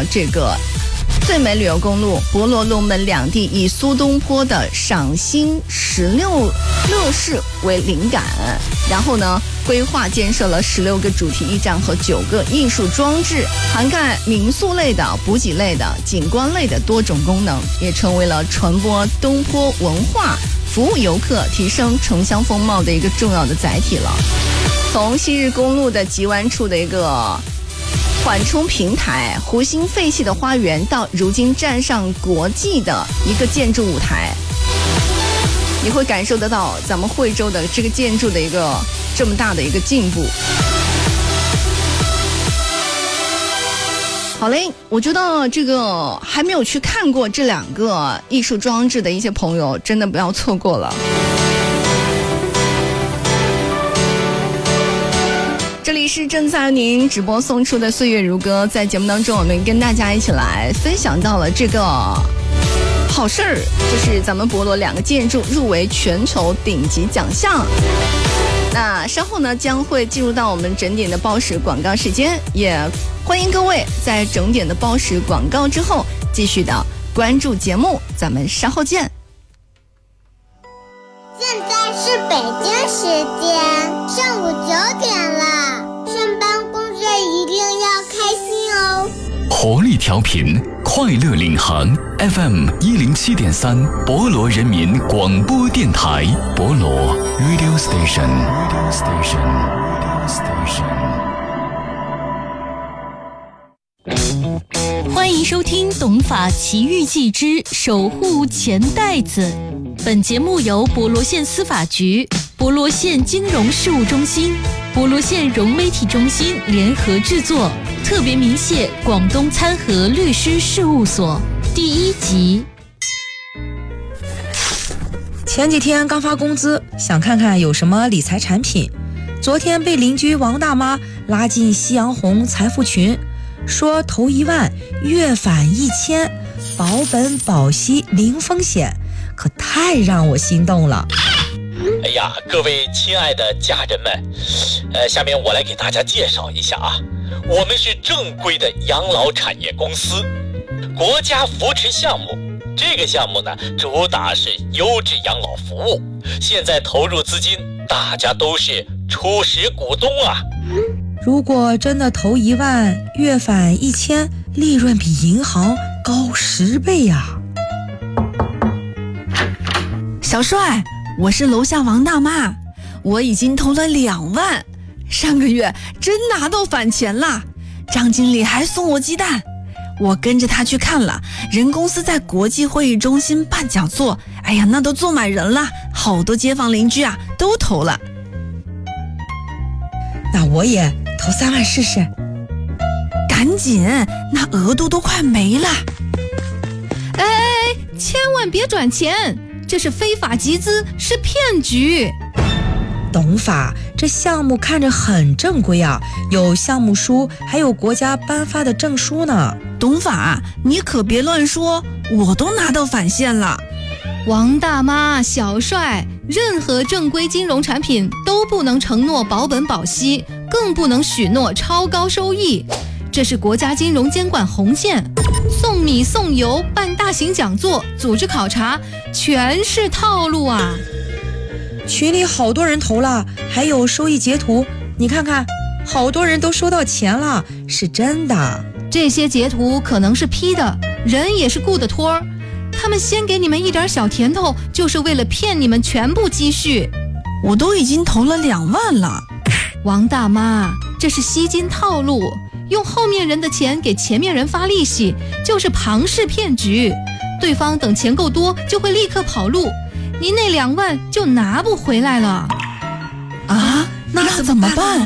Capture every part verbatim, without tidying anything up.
这个最美旅游公路博罗龙门两地以苏东坡的赏心十六乐事为灵感，然后呢规划建设了十六个主题驿站和九个艺术装置，涵盖民宿类的、补给类的、景观类的多种功能，也成为了传播东坡文化、服务游客、提升城乡风貌的一个重要的载体了。从昔日公路的急弯处的一个缓冲平台、湖心废弃的花园，到如今站上国际的一个建筑舞台，你会感受得到咱们惠州的这个建筑的一个这么大的一个进步。好嘞，我觉得这个还没有去看过这两个艺术装置的一些朋友，真的不要错过了。这里是正在您直播送出的岁月如歌，在节目当中我们跟大家一起来分享到了这个好事儿，就是咱们博罗两个建筑入围全球顶级奖项。那稍后呢将会进入到我们整点的报时广告时间，也欢迎各位在整点的报时广告之后继续的关注节目，咱们稍后见。 现在是北京时间上午九点了，上班工作一定要开心哦。 活力调频，快乐领航 F M 一零七点三，博罗人民广播电台，博罗 Radio Station Radio Station Radio Station。欢迎收听《懂法奇遇记之守护钱袋子》。本节目由博罗县司法局、博罗县金融事务中心、博罗县融媒体中心联合制作，特别鸣谢广东参和律师事务所。第一集。 前几天刚发工资，想看看有什么理财产品。昨天被邻居王大妈拉进夕阳红财富群，说投一万月返一千，保本保息零风险，可太让我心动了。 哎呀，各位亲爱的家人们，呃，下面我来给大家介绍一下啊，我们是正规的养老产业公司，国家扶持项目。这个项目呢，主打是优质养老服务。现在投入资金，大家都是初始股东啊。 如果真的投一万月返一千，利润比银行高十倍呀！ 小帅，我是楼下王大妈，我已经投了两万，上个月真拿到返钱啦！张经理还送我鸡蛋，我跟着他去看了，人公司在国际会议中心办讲座，哎呀，那都坐满人了，好多街坊邻居啊都投了。 那我也投三万试试。 赶紧，那额度都快没了。 哎，千万别转钱，这是非法集资，是骗局。 懂法，这项目看着很正规啊，有项目书，还有国家颁发的证书呢。 懂法，你可别乱说，我都拿到返现了。 王大妈、小帅，任何正规金融产品都不能承诺保本保息，更不能许诺超高收益，这是国家金融监管红线。送米送油、办大型讲座、组织考察，全是套路啊！ 群里好多人投了，还有收益截图，你看看，好多人都收到钱了，是真的。 这些截图可能是 P 的，人也是雇的托儿，他们先给你们一点小甜头，就是为了骗你们全部积蓄。 我都已经投了两万了。 王大妈，这是吸金套路，用后面人的钱给前面人发利息，就是庞氏骗局。对方等钱够多就会立刻跑路，您那两万就拿不回来了。 啊，那怎么办？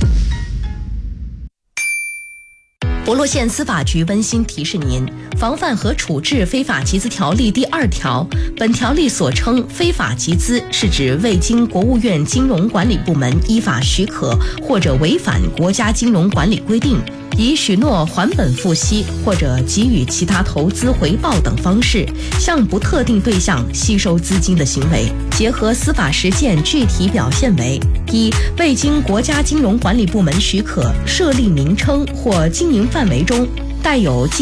博罗县司法局温馨提示您，防范和处置非法集资条例第二条，本条例所称非法集资，是指未经国务院金融管理部门依法许可或者违反国家金融管理规定，以许诺还本付息或者给予其他投资回报等方式，向不特定对象吸收资金的行为。结合司法实践具体表现为：一、未经国家金融管理部门许可设立名称或经营范围中带有